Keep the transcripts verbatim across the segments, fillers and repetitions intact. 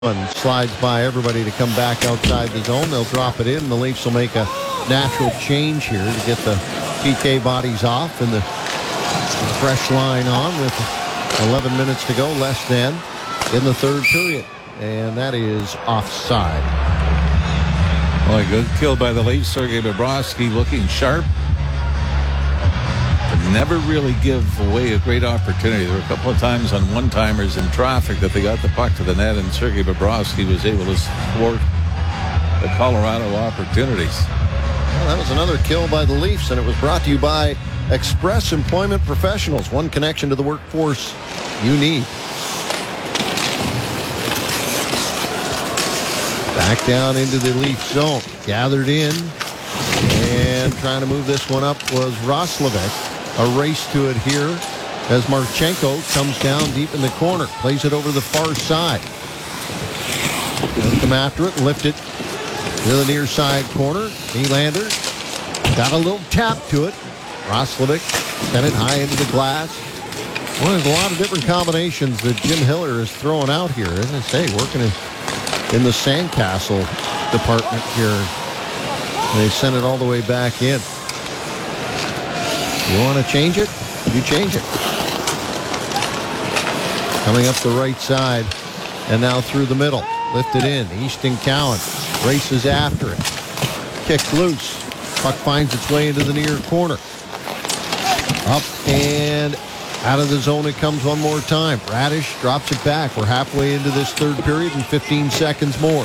And slides by everybody to come back outside the zone. They'll drop it in. The Leafs will make a natural change here to get the P K bodies off and the fresh line on with eleven minutes to go, less than, in the third period. And that is offside. Well, a good kill by the Leafs. Sergei Bobrovsky looking sharp. Never really give away a great opportunity. There were a couple of times on one-timers in traffic that they got the puck to the net, and Sergei Bobrovsky was able to thwart the Colorado opportunities. Well, that was another kill by the Leafs, and it was brought to you by Express Employment Professionals. One connection to the workforce you need. Back down into the Leaf zone. Gathered in, and trying to move this one up was Roslovic. A race to it here as Marchenko comes down deep in the corner. Plays it over the far side. He'll come after it, lift it to the near side corner. Nylander got a little tap to it. Roslovic sent it high into the glass. Well, there's a lot of different combinations that Jim Hiller is throwing out here. As I say, working in, in the sandcastle department here. They sent it all the way back in. You want to change it? You change it. Coming up the right side and now through the middle. Lifted in. Easton Cowan races after it. Kick loose. Puck finds its way into the near corner. Up and out of the zone it comes one more time. Radish drops it back. We're halfway into this third period and fifteen seconds more.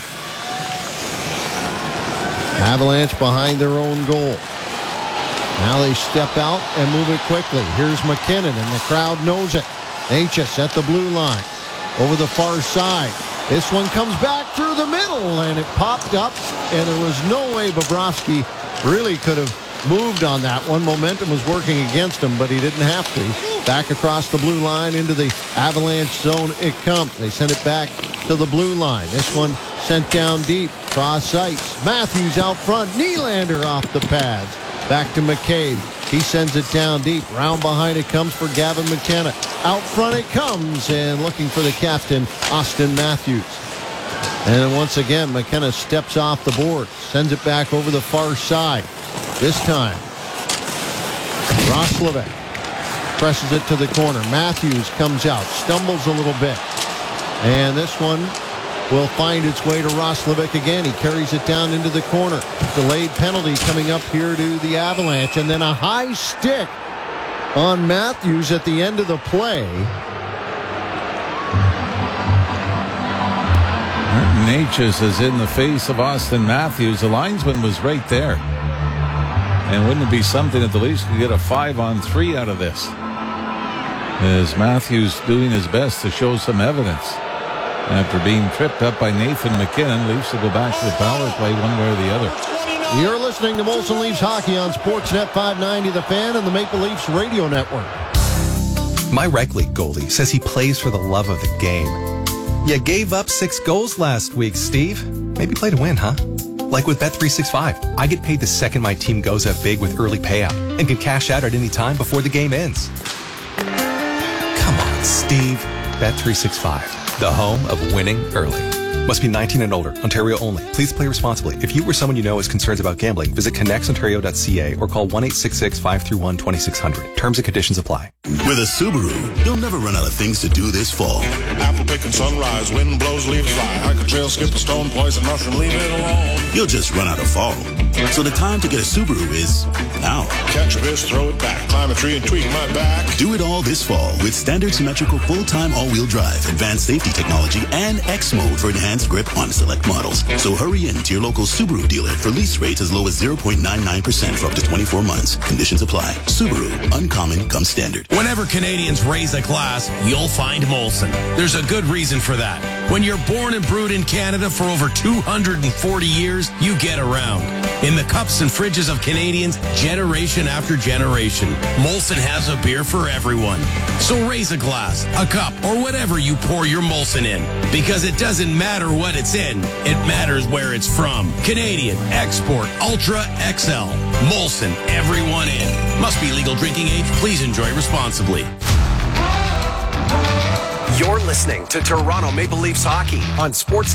Avalanche behind their own goal. Now they step out and move it quickly. Here's McKinnon, and the crowd knows it. Necas at the blue line. Over the far side. This one comes back through the middle, and it popped up, and there was no way Bobrovsky really could have moved on that one. Momentum was working against him, but he didn't have to. Back across the blue line into the Avalanche zone it comes. They send it back to the blue line. This one sent down deep. Cross ice. Matthews out front. Nylander off the pads. Back to McCabe. He sends it down deep. Round behind it comes for Gavin McKenna. Out front it comes, and looking for the captain, Austin Matthews. And once again, McKenna steps off the board. Sends it back over the far side. This time, Roslovic presses it to the corner. Matthews comes out. Stumbles a little bit. And this one will find its way to Roslovic again. He carries it down into the corner. Delayed penalty coming up here to the Avalanche. And then a high stick on Matthews at the end of the play. Necas is in the face of Austin Matthews. The linesman was right there. And wouldn't it be something that the Leafs could get a five on three out of this? As Matthews doing his best to show some evidence. After being tripped up by Nathan McKinnon, Leafs will go back to the power play one way or the other. You're listening to Molson Leafs Hockey on Sportsnet five ninety The Fan and the Maple Leafs Radio Network. My rec league goalie says he plays for the love of the game. You gave up six goals last week, Steve. Maybe play to win, huh? Like with Bet three sixty-five, I get paid the second my team goes up big with early payout and can cash out at any time before the game ends. Come on, Steve. Bet three sixty-five. The home of winning early. Must be nineteen and older. Ontario only. Please play responsibly. If you or someone you know has concerns about gambling, visit connects ontario dot c a or call one eight six six, five three one, two six zero zero. Terms and conditions apply. With a Subaru, you'll never run out of things to do this fall. Apple picking sunrise, wind blows, leaves fly. Hike a trail, skip a stone, poison mushroom, leave it alone. You'll just run out of fall. So the time to get a Subaru is now. Catch a fish, throw it back, climb a tree and tweak my back. Do it all this fall with standard symmetrical full-time all-wheel drive, advanced safety technology, and X mode for enhanced grip on select models. So hurry in to your local Subaru dealer for lease rates as low as zero point nine nine percent for up to twenty-four months. Conditions apply. Subaru, uncommon comes standard. Whenever Canadians raise a glass, you'll find Molson. There's a good reason for that. When you're born and brewed in Canada for over two hundred forty years, you get around. In the cups and fridges of Canadians, generation after generation, Molson has a beer for everyone. So raise a glass, a cup, or whatever you pour your Molson in. Because it doesn't matter what it's in, it matters where it's from. Canadian, export, Ultra, X L. Molson, everyone in. Must be legal drinking age. Please enjoy responsibly. You're listening to Toronto Maple Leafs hockey on Sports